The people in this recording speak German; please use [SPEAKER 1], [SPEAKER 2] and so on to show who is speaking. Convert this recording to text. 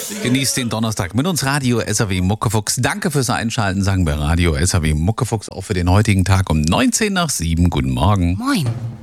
[SPEAKER 1] Genießt den Donnerstag mit uns Radio SAW Muckefuchs. Danke fürs Einschalten, sagen wir Radio SAW Muckefuchs auch für den heutigen Tag um 19 nach 7. Guten Morgen.
[SPEAKER 2] Moin.